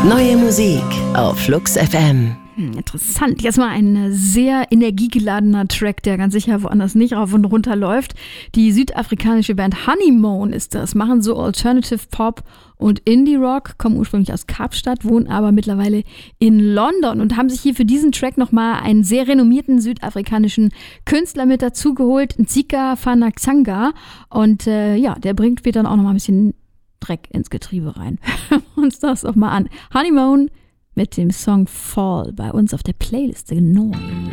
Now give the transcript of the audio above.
Neue Musik auf Flux FM. Interessant. Jetzt mal ein sehr energiegeladener Track, der ganz sicher woanders nicht rauf und runter läuft. Die südafrikanische Band Honeymoon ist das, machen so Alternative Pop und Indie Rock, kommen ursprünglich aus Kapstadt, wohnen aber mittlerweile in London und haben sich hier für diesen Track nochmal einen sehr renommierten südafrikanischen Künstler mit dazugeholt, Ntsika Fanaxanga. Und der bringt später dann auch nochmal ein bisschen Dreck ins Getriebe rein. Hören wir uns das doch mal an. Honeymoon mit dem Song Fall bei uns auf der Playliste neu.